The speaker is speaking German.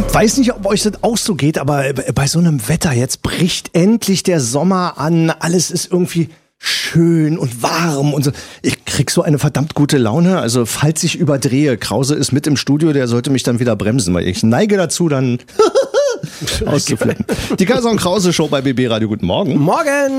Weiß nicht, ob euch das auch so geht, aber bei so einem Wetter, jetzt bricht endlich der Sommer an, alles ist irgendwie schön und warm und so. Ich krieg so eine verdammt gute Laune, also falls ich überdrehe, Krause ist mit im Studio, der sollte mich dann wieder bremsen, weil ich neige dazu, dann auszuflippen. Die Kaiser und Krause Show bei BB Radio, guten Morgen. Morgen!